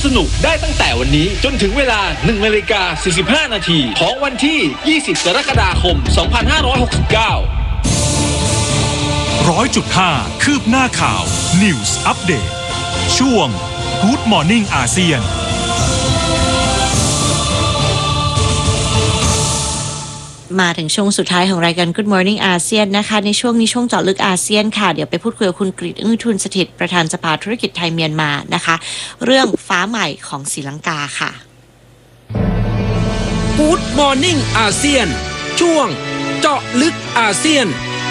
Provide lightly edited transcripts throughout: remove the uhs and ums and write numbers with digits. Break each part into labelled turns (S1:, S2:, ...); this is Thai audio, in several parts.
S1: สนุกได้ตั้งแต่วันนี้จนถึงเวลา 1:45 นาทีของวันที่ 20 กรกฎาคม 2569
S2: 100.5 คืบหน้าข่าว News Update ช่วง Good Morning อาเซียน
S3: มาถึงช่วงสุดท้ายของรายการ Good Morning อาเซียนนะคะในช่วงนี้ช่วงเจาะลึกอาเซียนค่ะเดี๋ยวไปพูดคุยกับคุณกฤษ อึ้งทุนสถิตประธานสภาธุรกิจไทยเมียนมานะคะเรื่องฟ้าใหม่ของศรีลังกาค่ะ
S4: Good Morning อาเซียนช่วงเจาะลึกอาเซียน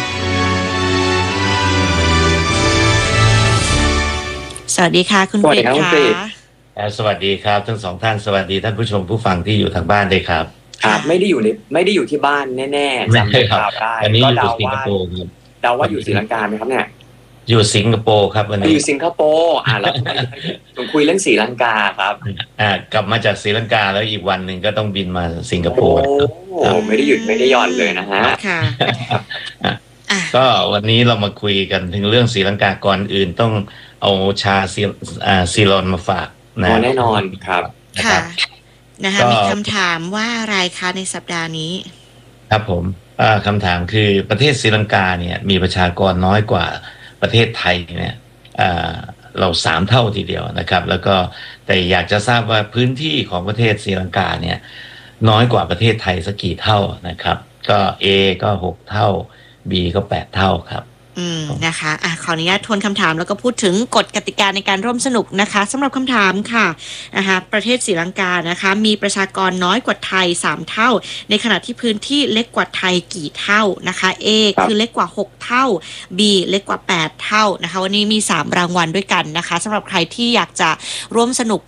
S3: สวัสดีค่ะคุณกฤษค่ะ
S5: สวัสดีครับทั้งสองท่านสวัสดีท่านผู้ชมผู้ฟังที่อยู่ทางบ้านด้วยครับ
S6: ครับไม่ได้อยู่ที่บ้านแน่ๆจำได้ครับได้
S5: อันนี้อยู่สิงคโปร์ครับ
S6: เดาว่าอยู่ศรีลังกาไหมครับเนี่ย
S5: อยู่สิงคโปร์ครับวันนี้
S6: อยู่สิงคโปร์แล้วผมคุยเรื่องศรีลังกาครับ
S5: กลับมาจากศรีลังกาแล้วอีกวันหนึ่งก็ต้องบินมาสิงคโปร์
S6: โอ้ไม่ได้หยุดไม่ได้หย่อนเลยนะฮะ
S3: ค่ะ
S5: ก็วันนี้เรามาคุยกันถึงเรื่องศรีลังกาก่อนอื่นต้องเอาชาซีลอนมาฝาก
S6: นะแน่นอนครับ
S3: ค่ะนะคะมีคำถามว่าอะไรคะในสัปดาห์นี้
S5: ครับผมคำถามคือประเทศศรีลังกาเนี่ยมีประชากรน้อยกว่าประเทศไทยเนี่ยเรา3 เท่าทีเดียวนะครับแล้วก็แต่อยากจะทราบว่าพื้นที่ของประเทศศรีลังกาเนี่ยน้อยกว่าประเทศไทยสักกี่เท่านะครับก็ A ก็6 เท่า B ก็8 เท่าครับ
S3: นะคะขออนุญาตทวนคำถามแล้วก็พูดถึงกฎกติกาในการร่วมสนุกนะคะสำหรับคำถามค่ะนะคะประเทศศรีลังกานะคะมีประชากรน้อยกว่าไทย3 เท่าในขณะที่พื้นที่เล็กกว่าไทยกี่เท่านะคะ A คือเล็กกว่า6 เท่า B เล็กกว่า8 เท่านะคะวันนี้มี3 รางวัลด้วยกันนะคะสำหรับใครที่อยากจะร่วมสนุก